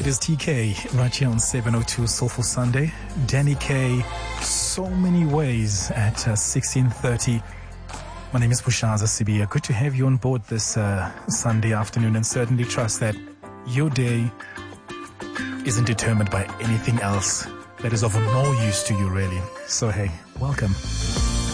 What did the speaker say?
It is TK right here on 702 Soulful Sunday. Danny K, so many ways at 16:30. My name is Bushaza Sibia. Good to have you on board this Sunday afternoon, and certainly trust that your day isn't determined by anything else that is of no use to you, really. So hey, welcome.